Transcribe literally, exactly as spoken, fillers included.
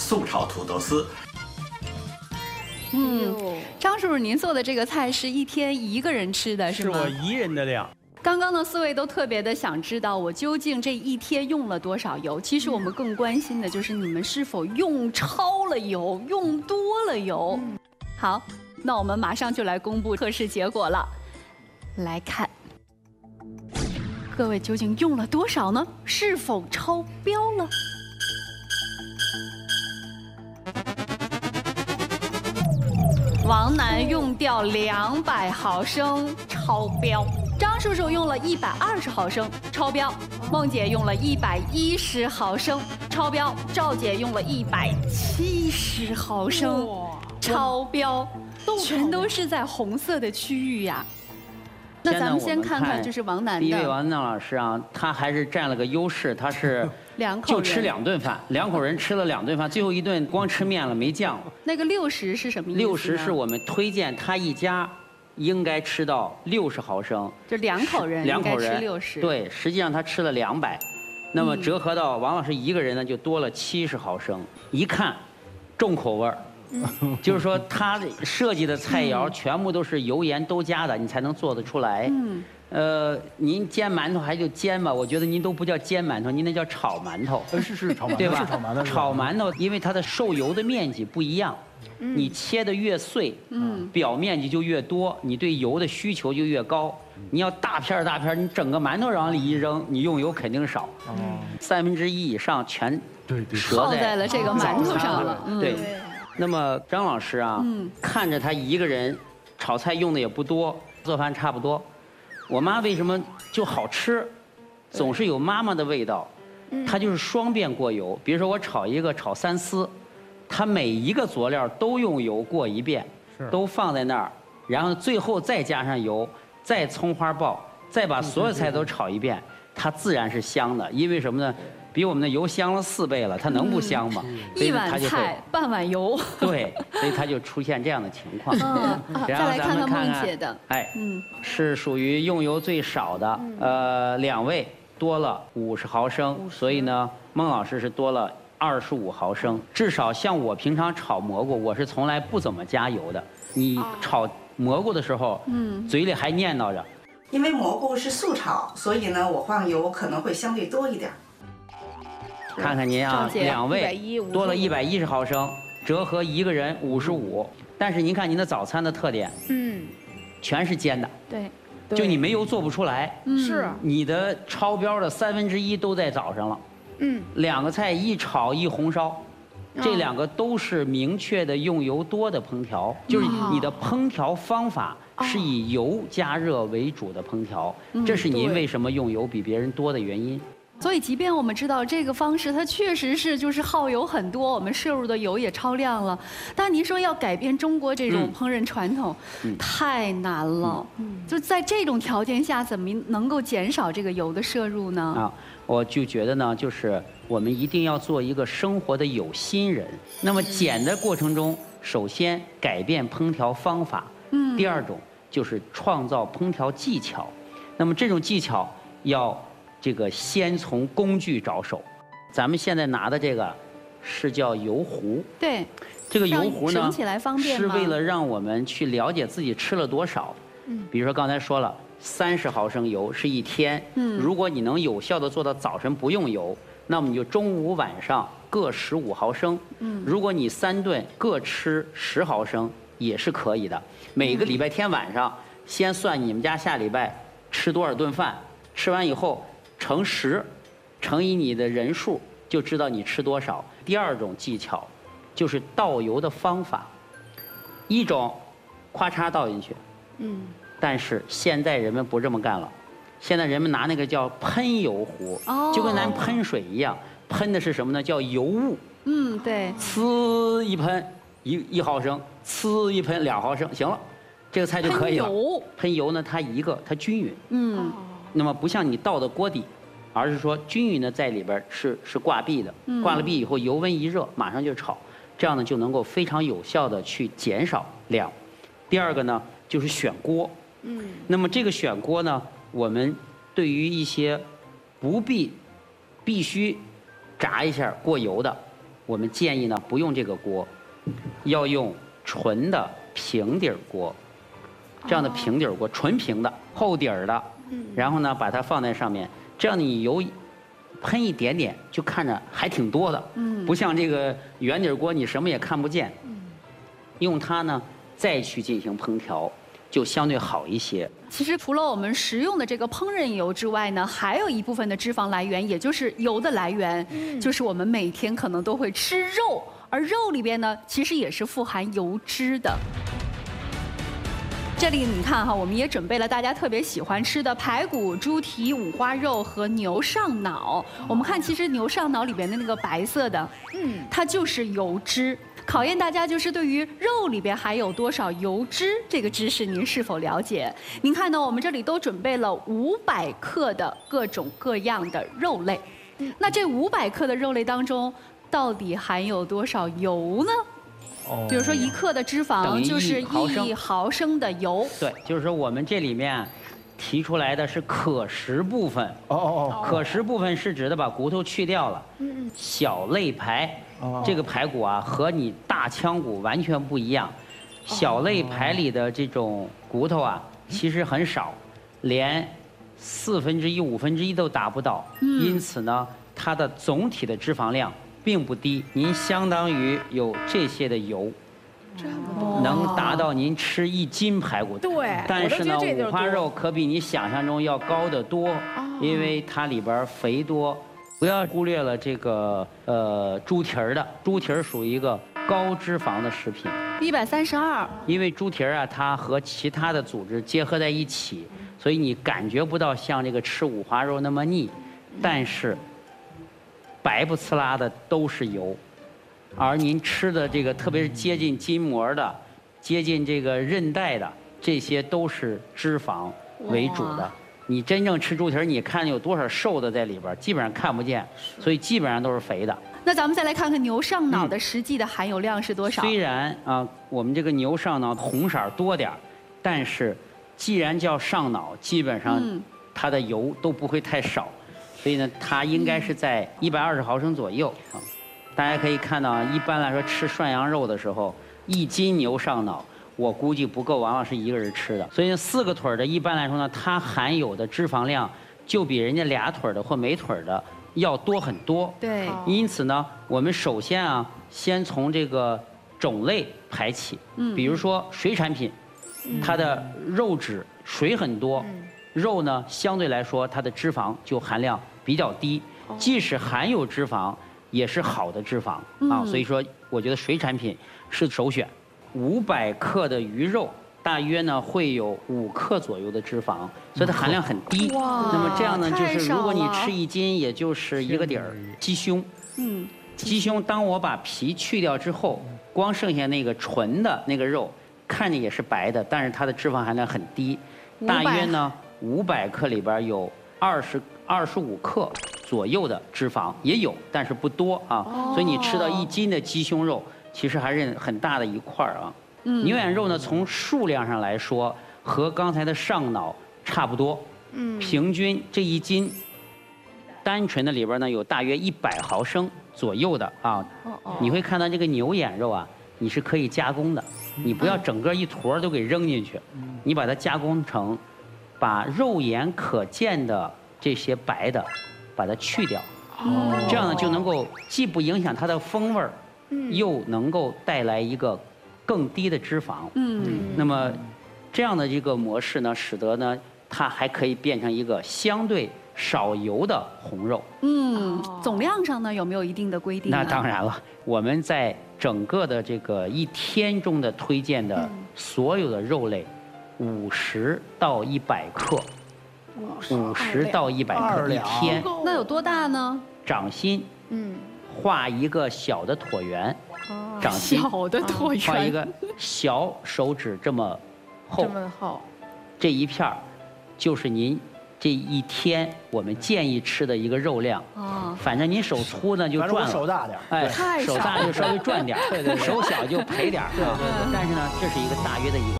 素炒土豆丝。 嗯，张叔叔，您做的这个菜是一天一个人吃的，是吗？ 是我一人的量。 刚刚的四位都特别的想知道我究竟这一天用了多少油。其实我们更关心的就是你们是否用超了油，用多了油。好，那我们马上就来公布测试结果了。来看，各位究竟用了多少呢？是否超标了？王楠用掉两百毫升，超标。张叔叔用了一百二十毫升，超标。梦姐用了一百一十毫升，超标。赵姐用了一百七十毫升，超标。全都是在红色的区域呀。那咱们先看看，就是王楠的。 第一位王楠老师啊，他还是占了个优势，他是两口就吃两顿饭，两口人吃了两顿饭，最后一顿光吃面了，没酱了。 那个六十是什么意思？ 六十是我们推荐他一家应该吃到六十毫升， 就两口人两口人吃六十。 对，实际上他吃了两百，那么折合到王老师一个人呢，就多了七十毫升。一看，重口味儿。就是说，他设计的菜肴全部都是油盐都加的，你才能做得出来。嗯，呃，您煎馒头还就煎吧，我觉得您都不叫煎馒头，您那叫炒馒头。 呃，是是炒馒头， 对吧？ 是炒馒头。 炒馒头，因为它的受油的面积不一样，你切的越碎，嗯，表面积就越多，你对油的需求就越高。你要大片大片，你整个馒头往里一扔，你用油肯定少。哦，三分之一以上全对对泡在了这个馒头上了。 对。那么张老师啊，嗯、看着他一个人炒菜用的也不多，做饭差不多。我妈为什么就好吃，总是有妈妈的味道。她就是双遍过油。比如说我炒一个炒三丝，她每一个佐料都用油过一遍，都放在那儿，然后最后再加上油，再葱花爆，再把所有菜都炒一遍，它自然是香的。因为什么呢？比我们的油香了四倍了，它能不香吗？ 一碗菜半碗油。 对，所以它就出现这样的情况。 嗯，再来看看梦姐的， 哎，嗯，是属于用油最少的，呃，两位多了五十毫升，所以呢，孟老师是多了二十五毫升。至少像我平常炒蘑菇，我是从来不怎么加油的。你炒蘑菇的时候，嗯，嘴里还念叨着， 因为蘑菇是素炒，所以呢，我放油可能会相对多一点。 看看您啊，两位多了一百一十毫升，折合一个人五十五。但是您看您的早餐的特点，嗯，全是煎的， 对， 就你没油做不出来， 是你的超标的三分之一都在早上了，嗯，两个菜一炒一红烧，这两个都是明确的用油多的烹调，就是你的烹调方法是以油加热为主的烹调，这是您为什么用油比别人多的原因。 所以，即便我们知道这个方式它确实是就是耗油很多，我们摄入的油也超量了，但您说要改变中国这种烹饪传统，嗯、太难了。嗯、就在这种条件下，怎么能够减少这个油的摄入呢？ 啊，我就觉得呢，就是我们一定要做一个生活的有心人。那么减的过程中，首先改变烹调方法，嗯，第二种就是创造烹调技巧。那么这种技巧要。这个先从工具着手，咱们现在拿的这个是叫油壶。 对， 这个油壶呢， 省起来方便是为了让我们去了解自己吃了多少。嗯，比如说刚才说了，三十毫升油是一天。嗯，如果你能有效的做到早晨不用油，那么你就中午晚上各十五毫升。嗯，如果你三顿各吃十毫升也是可以的。每个礼拜天晚上先算你们家下礼拜吃多少顿饭，吃完以后。乘十，乘以你的人数，就知道你吃多少。第二种技巧，就是倒油的方法。一种，咵嚓倒进去，嗯，但是现在人们不这么干了，现在人们拿那个叫喷油壶，哦，就跟咱喷水一样，喷的是什么呢？叫油雾。 嗯，对。 呲一喷一一毫升，呲一喷两毫升，行了，这个菜就可以了。 喷油， 喷油呢，它一个它均匀。嗯。那么不像你倒的锅底，而是说均匀的在里边是是挂壁的，挂了壁以后油温一热马上就炒，这样呢就能够非常有效的去减少量。第二个呢就是选锅，嗯，那么这个选锅呢，我们对于一些不必必须炸一下过油的， 我们建议呢不用这个锅，要用纯的平底锅，这样的平底锅，纯平的厚底儿的，然后呢把它放在上面，这样你油喷一点点，就看着还挺多的，不像这个圆底锅你什么也看不见。用它呢再去进行烹调，就相对好一些。 其实除了我们食用的这个烹饪油之外呢，还有一部分的脂肪来源，也就是油的来源，嗯、就是我们每天可能都会吃肉，而肉里边呢，其实也是富含油脂的。这里你看哈，我们也准备了大家特别喜欢吃的排骨、猪蹄、五花肉和牛上脑。我们看，其实牛上脑里边的那个白色的，嗯，它就是油脂。考验大家就是对于肉里边含有多少油脂这个知识，您是否了解？您看呢，我们这里都准备了五百克的各种各样的肉类。那这五百克的肉类当中，到底含有多少油呢？比如说一克的脂肪就是一毫升的油。 对，就是说我们这里面提出来的是可食部分。哦哦哦。可食部分是指的把骨头去掉了。嗯嗯。小肋排，这个排骨啊和你大腔骨完全不一样。小肋排里的这种骨头啊，其实很少，连四分之一、五分之一都达不到。嗯。因此呢，它的总体的脂肪量并不低，您相当于有这些的油，能达到您吃一斤排骨。 对， 但是呢，五花肉可比你想象中要高得多，因为它里边肥多。不要忽略了这个呃猪蹄儿的，猪蹄儿属于一个高脂肪的食品。 一百三十二。因为猪蹄儿啊，它和其他的组织结合在一起，所以你感觉不到像这个吃五花肉那么腻，但是白不呲啦的都是油，而您吃的这个，特别是接近筋膜的、接近这个韧带的，这些都是脂肪为主的。你真正吃猪蹄儿，你看有多少瘦的在里边，基本上看不见，所以基本上都是肥的。 那咱们再来看看牛上脑的实际的含油量是多少？ 虽然啊，我们这个牛上脑红色多点儿，但是既然叫上脑，基本上它的油都不会太少。所以呢，它应该是在一百二十毫升左右啊。大家可以看到，一般来说吃涮羊肉的时候，一斤牛上脑，我估计不够王老师一个人吃的。所以四个腿的，一般来说呢，它含有的脂肪量就比人家俩腿的或没腿的要多很多。 对。 因此呢，我们首先啊，先从这个种类排起。嗯。比如说水产品，它的肉质水很多。嗯。肉呢，相对来说它的脂肪就含量比较低，即使含有脂肪，也是好的脂肪啊。所以说，我觉得水产品是首选。五百克的鱼肉，大约呢会有五克左右的脂肪，所以它含量很低。哇！那么这样呢，就是如果你吃一斤，也就是一个底儿。鸡胸，嗯，鸡胸，当我把皮去掉之后，光剩下那个纯的那个肉，看着也是白的，但是它的脂肪含量很低，大约呢。五百克里边有二十二十五克左右的脂肪，也有，但是不多啊。哦、所以你吃到一斤的鸡胸肉，其实还是很大的一块儿啊。嗯、牛眼肉呢，从数量上来说，和刚才的上脑差不多。嗯，平均这一斤，单纯的里边呢有大约一百毫升左右的啊。哦哦。你会看到这个牛眼肉啊，你是可以加工的，你不要整个一坨都给扔进去，你把它加工成。把肉眼可见的这些白的，把它去掉，哦、这样呢就能够既不影响它的风味儿，嗯、又能够带来一个更低的脂肪。嗯，那么这样的一个模式呢，使得呢它还可以变成一个相对少油的红肉。 嗯，总量上呢有没有一定的规定？ 那当然了，我们在整个的这个一天中的推荐的所有的肉类。五十到一百克，五十到一百克一天， 那有多大呢？ 掌心，嗯，画一个小的椭圆，哦，掌心小的椭圆， 画一个小手指这么厚， 这么厚， 这一片儿就是您这一天我们建议吃的一个肉量。哦，反正您手粗呢就赚了， 手大点， 哎，手大就稍微赚点，对对，手小就赔点，对对对。但是呢，这是一个大约的一个。